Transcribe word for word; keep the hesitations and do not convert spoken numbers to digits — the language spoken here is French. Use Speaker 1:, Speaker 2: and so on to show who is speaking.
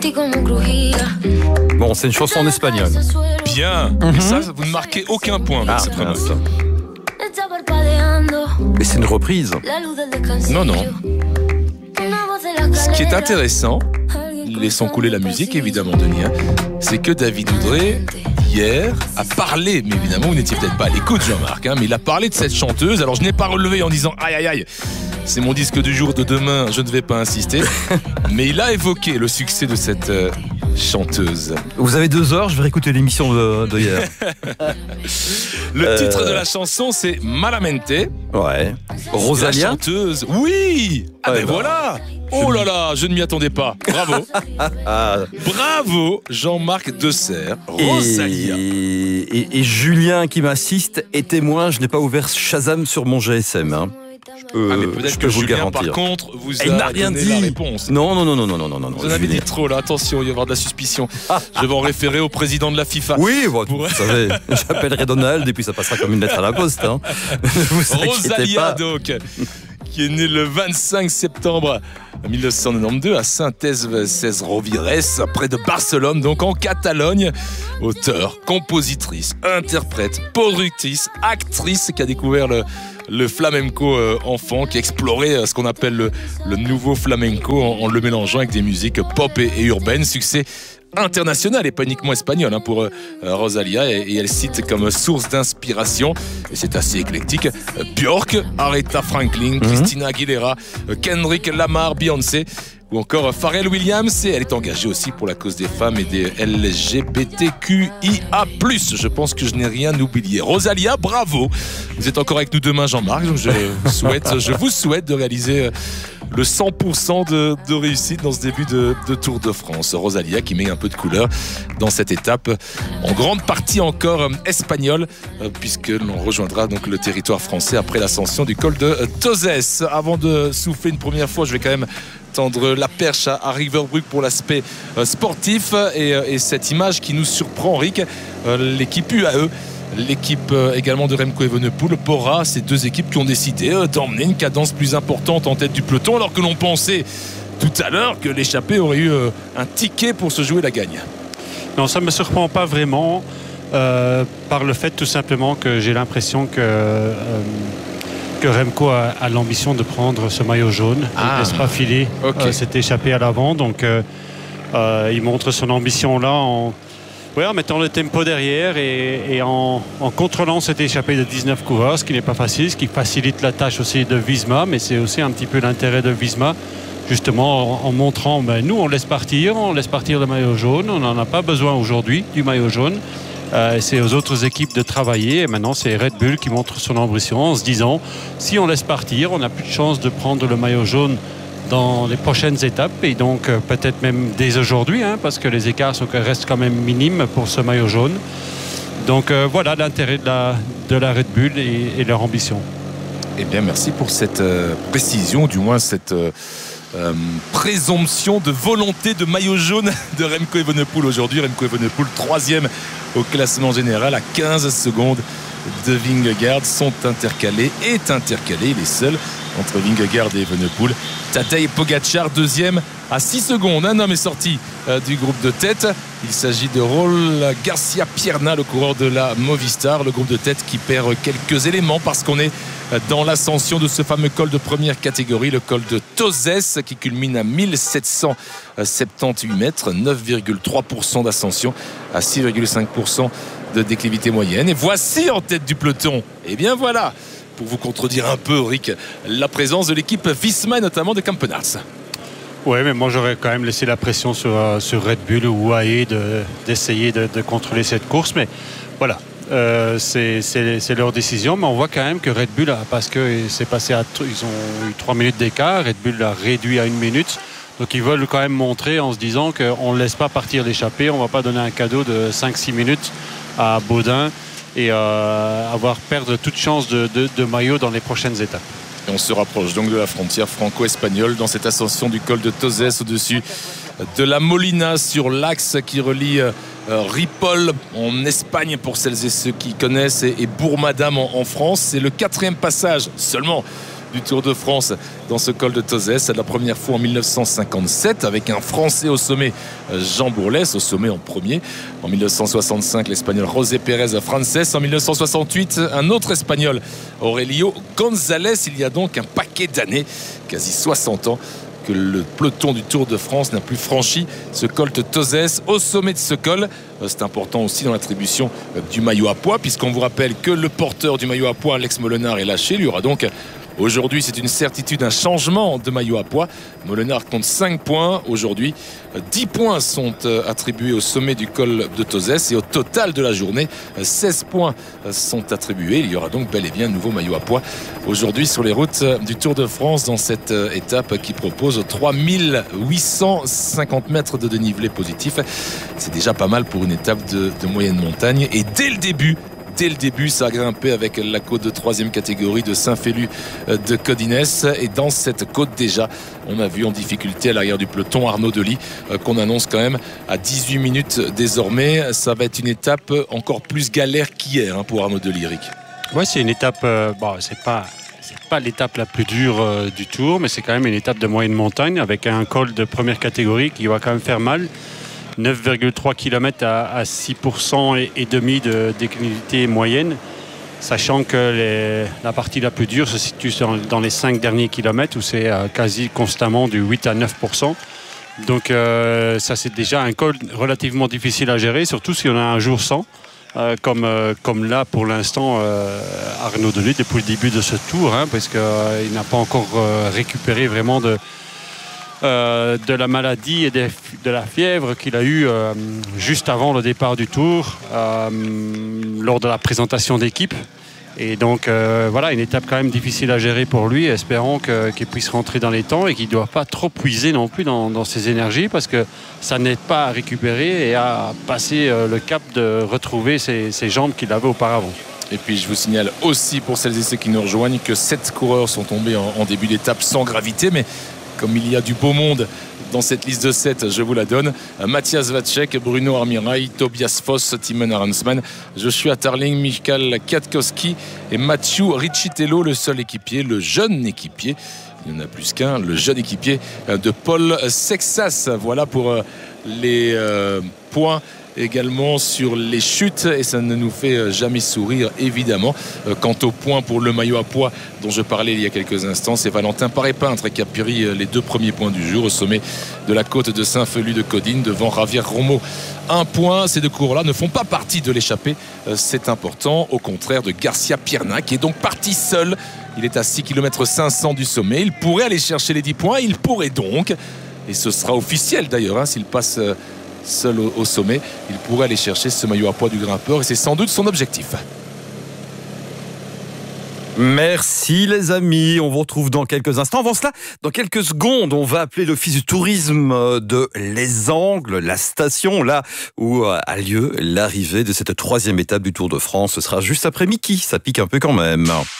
Speaker 1: Bon, c'est une chanson en espagnol.
Speaker 2: Bien,
Speaker 1: Mm-hmm.
Speaker 2: mais ça, vous ne marquez aucun point avec
Speaker 1: Ah,
Speaker 2: cette remarque.
Speaker 1: mince. Mais c'est une reprise.
Speaker 2: Non, non. Ce qui est intéressant, laissons couler la musique évidemment, Denis, hein, c'est que David Oudré, hier, a parlé, mais évidemment vous n'étiez peut-être pas à l'écoute, Jean-Marc, hein, mais il a parlé de cette chanteuse. Alors je n'ai pas relevé en disant aïe aïe aïe, c'est mon disque du jour de demain, je ne vais pas insister, mais il a évoqué le succès de cette euh, chanteuse.
Speaker 1: Vous avez deux heures, je vais réécouter l'émission de, de hier.
Speaker 2: Le
Speaker 1: Euh...
Speaker 2: titre de la chanson, c'est Malamente.
Speaker 1: Ouais.
Speaker 2: La
Speaker 1: Rosalia.
Speaker 2: chanteuse, oui. Ah
Speaker 1: Ouais,
Speaker 2: ben
Speaker 1: bah.
Speaker 2: voilà. Oh là là, je ne m'y attendais pas. Bravo.
Speaker 1: Ah.
Speaker 2: Bravo, Jean-Marc Desserre.
Speaker 1: Et,
Speaker 2: Rosalia.
Speaker 1: et, et Julien qui m'assiste est témoin, je n'ai pas ouvert Shazam sur mon G S M. Hein. Je peux,
Speaker 2: Ah, mais
Speaker 1: je
Speaker 2: peut-être
Speaker 1: peux
Speaker 2: que
Speaker 1: vous le
Speaker 2: Julien,
Speaker 1: garantir.
Speaker 2: par contre, vous
Speaker 1: Il n'a
Speaker 2: a
Speaker 1: rien
Speaker 2: donné
Speaker 1: dit.
Speaker 2: la réponse.
Speaker 1: Non, non, non, non, non, non, non, non.
Speaker 2: Vous en avez
Speaker 1: Julien.
Speaker 2: dit trop là, attention, il va y avoir de la suspicion. Je vais en référer au président de la FIFA.
Speaker 1: Oui, bon,
Speaker 2: Pour-
Speaker 1: vous savez, j'appellerai Donald et puis ça passera comme une lettre à la poste. Hein. Ne vous inquiétez
Speaker 2: Rosalia,
Speaker 1: pas.
Speaker 2: donc, qui est née le vingt-cinq septembre mille neuf cent quatre-vingt-douze à Saint-Ès-Rovires, près de Barcelone, donc en Catalogne. Auteure, compositrice, interprète, productrice, actrice qui a découvert le, le flamenco euh, enfant, qui a exploré euh, ce qu'on appelle le, le nouveau flamenco en, en le mélangeant avec des musiques pop et, et urbaines. Succès international et pas uniquement espagnol, hein, pour euh, Rosalia, et, et elle cite comme source d'inspiration, et c'est assez éclectique, euh, Björk, Aretha Franklin,
Speaker 1: Mm-hmm.
Speaker 2: Christina Aguilera, euh, Kendrick Lamar, Beyoncé ou encore euh, Pharrell Williams, et elle est engagée aussi pour la cause des femmes et des L G B T Q I A plus. Je pense que je n'ai rien oublié. Rosalia, bravo. Vous êtes encore avec nous demain, Jean-Marc, donc je souhaite, je vous souhaite de réaliser euh, le cent pour cent de, de réussite dans ce début de, de Tour de France. Rosalia qui met un peu de couleur dans cette étape, en grande partie encore euh, espagnole, euh, puisque l'on rejoindra donc le territoire français après l'ascension du col de euh, Tozès. Avant de souffler une première fois, je vais quand même tendre la perche à, à Riverbruck pour l'aspect euh, sportif, et, euh, et cette image qui nous surprend, Rick, euh, l'équipe U A E, l'équipe euh, également de Remco Evenepoel, Bora, ces deux équipes qui ont décidé euh, d'emmener une cadence plus importante en tête du peloton, alors que l'on pensait tout à l'heure que l'échappée aurait eu euh, un ticket pour se jouer la gagne.
Speaker 3: Non, ça ne me surprend pas vraiment, euh, par le fait tout simplement que j'ai l'impression que, euh, que Remco a, a l'ambition de prendre ce maillot jaune.
Speaker 2: Ah.
Speaker 3: Il ne laisse pas filer
Speaker 2: Ok.
Speaker 3: euh, cette échappée à l'avant, donc euh, euh, il montre son ambition là en... Oui, en mettant le tempo derrière et, et en, en contrôlant cette échappée de dix-neuf coureurs, ce qui n'est pas facile, ce qui facilite la tâche aussi de Visma, mais c'est aussi un petit peu l'intérêt de Visma, justement en, en montrant, ben, nous on laisse partir, on laisse partir le maillot jaune, on n'en a pas besoin aujourd'hui du maillot jaune, euh, c'est aux autres équipes de travailler, et maintenant c'est Red Bull qui montre son ambition en se disant, si on laisse partir, on n'a plus de chance de prendre le maillot jaune dans les prochaines étapes, et donc euh, peut-être même dès aujourd'hui, hein, parce que les écarts sont, restent quand même minimes pour ce maillot jaune. Donc euh, voilà l'intérêt de la, de la Red Bull et, et leur ambition.
Speaker 2: Eh bien, merci pour cette euh, précision, du moins cette euh, euh, présomption de volonté de maillot jaune de Remco Evenepoel aujourd'hui. Remco Evenepoel, troisième au classement général, à quinze secondes de Vingegaard. Sont intercalés, est intercalé, il est seul entre Vingegaard et Evenepoel. Tadej Pogacar, deuxième, à six secondes. Un homme est sorti euh, du groupe de tête. Il s'agit de Raul Garcia Pierna, le coureur de la Movistar. Le groupe de tête qui perd quelques éléments parce qu'on est dans l'ascension de ce fameux col de première catégorie, le col de Tozès, qui culmine à mille sept cent soixante-dix-huit mètres, neuf virgule trois pour cent d'ascension à six virgule cinq pour cent de déclivité moyenne. Et voici en tête du peloton, et bien voilà, pour vous contredire un peu, Rick, la présence de l'équipe Visma et notamment de Campenars.
Speaker 3: Oui, mais moi j'aurais quand même laissé la pression sur, euh, sur Red Bull ou U A E de, d'essayer de, de contrôler cette course, mais voilà, euh, c'est, c'est, c'est leur décision, mais on voit quand même que Red Bull, a, parce que c'est passé à, ils ont eu trois minutes d'écart, Red Bull l'a réduit à une minute, donc ils veulent quand même montrer en se disant qu'on ne laisse pas partir l'échappée, on ne va pas donner un cadeau de cinq six minutes à Baudin et euh, avoir perdre toute chance de, de, de maillot dans les prochaines étapes.
Speaker 2: Et on se rapproche donc de la frontière franco-espagnole dans cette ascension du col de Tozès au-dessus de la Molina, sur l'axe qui relie euh, Ripoll en Espagne pour celles et ceux qui connaissent, et, et Bourg-Madame en, en France. C'est le quatrième passage seulement du Tour de France dans ce col de Tozès. La première fois en mille neuf cent cinquante-sept avec un Français au sommet, Jean Bourlès, au sommet en premier. En mille neuf cent soixante-cinq, l'Espagnol José Pérez Frances. En mille neuf cent soixante-huit, un autre Espagnol, Aurelio González. Il y a donc un paquet d'années, quasi soixante ans, que le peloton du Tour de France n'a plus franchi ce col de Tozès. Au sommet de ce col, c'est important aussi dans l'attribution du maillot à pois, puisqu'on vous rappelle que le porteur du maillot à pois, Alex Molenaar, est lâché. Il y aura donc aujourd'hui, c'est une certitude, un changement de maillot à pois. Molenaar compte cinq points aujourd'hui. dix points sont attribués au sommet du col de Tozès et au total de la journée, seize points sont attribués. Il y aura donc bel et bien un nouveau maillot à pois aujourd'hui sur les routes du Tour de France dans cette étape qui propose trois mille huit cent cinquante mètres de dénivelé positif. C'est déjà pas mal pour une étape de, de moyenne montagne. Et dès le début, Dès le début, ça a grimpé avec la côte de troisième catégorie de Saint-Félu de Codines. Et dans cette côte, déjà, on a vu en difficulté à l'arrière du peloton Arnaud Delis, qu'on annonce quand même à dix-huit minutes désormais. Ça va être une étape encore plus galère qu'hier hein, pour Arnaud Delis, Eric.
Speaker 3: Oui, c'est une étape, euh, bon, c'est pas, c'est pas l'étape la plus dure euh, du Tour, mais c'est quand même une étape de moyenne montagne avec un col de première catégorie qui va quand même faire mal. neuf virgule trois kilomètres à, à six pour cent et, et demi de déclivité moyenne, sachant que les, la partie la plus dure se situe dans, dans les cinq derniers kilomètres où c'est euh, quasi constamment du huit à neuf pour cent. Donc euh, ça c'est déjà un col relativement difficile à gérer, surtout si on a un jour sans, euh, comme, euh, comme là pour l'instant euh, Arnaud Delis depuis le début de ce tour, hein, parce qu'il euh, n'a pas encore euh, récupéré vraiment de... Euh, de la maladie et de, de la fièvre qu'il a eu euh, juste avant le départ du Tour, euh, lors de la présentation d'équipe. Et donc euh, voilà, une étape quand même difficile à gérer pour lui, espérons que, qu'il puisse rentrer dans les temps et qu'il ne doit pas trop puiser non plus dans, dans ses énergies, parce que ça n'aide pas à récupérer et à passer euh, le cap de retrouver ses, ses jambes qu'il avait auparavant.
Speaker 2: Et puis je vous signale aussi pour celles et ceux qui nous rejoignent que sept coureurs sont tombés en, en début d'étape sans gravité, mais comme il y a du beau monde dans cette liste de sept, je vous la donne. Mathias Vacek, Bruno Armirail, Tobias Foss, Timon Arensman, Joshua Tarling, Michael Kwiatkowski et Mathieu Riccitello, le seul équipier, le jeune équipier. Il y en a plus qu'un, le jeune équipier de Paul Sexas. Voilà pour les euh, points également sur les chutes, et ça ne nous fait jamais sourire évidemment. Quant au point pour le maillot à pois dont je parlais il y a quelques instants, c'est Valentin Paré-Peintre qui a pris les deux premiers points du jour au sommet de la côte de Saint-Felu de Codines devant Javier Romo. Un point, ces deux coureurs-là ne font pas partie de l'échappée, c'est important, au contraire de Garcia Pierna qui est donc parti seul. Il est à six kilomètres cinq cents du sommet, il pourrait aller chercher les dix points, il pourrait donc, et ce sera officiel d'ailleurs hein, s'il passe seul au, au sommet, il pourrait aller chercher ce maillot à pois du grimpeur et c'est sans doute son objectif.
Speaker 1: Merci les amis, on vous retrouve dans quelques instants. Avant cela, dans quelques secondes, on va appeler l'office du tourisme de Les Angles, la station là où a lieu l'arrivée de cette troisième étape du Tour de France. Ce sera juste après Mickey, ça pique un peu quand même.